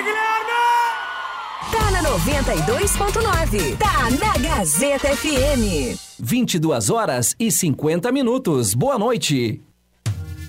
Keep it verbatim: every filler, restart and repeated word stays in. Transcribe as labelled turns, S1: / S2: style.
S1: Guilherme!
S2: Tá na noventa e dois ponto nove. Tá na Gazeta F M.
S3: vinte e duas horas e cinquenta minutos. Boa noite.